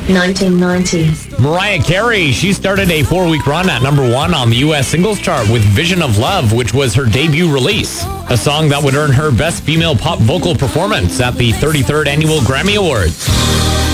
1990. Mariah Carey, she started a 4-week run at number 1 on the U.S. singles chart with Vision of Love, which was her debut release. A song that would earn her Best Female Pop Vocal Performance at the 33rd Annual Grammy Awards.